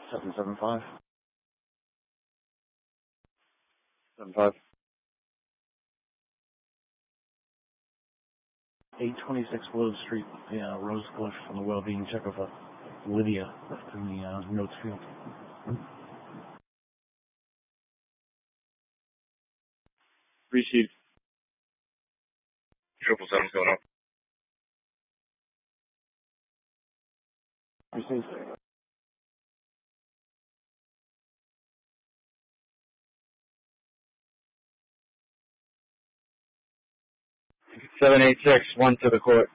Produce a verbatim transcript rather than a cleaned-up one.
seven seven five. seven five. eight twenty-six Willow Street, yeah, Rose Cliff on the well-being check of uh, Lydia in the uh, notes field. Received. Triple seven's going up. Received. seven eight six, one to the court.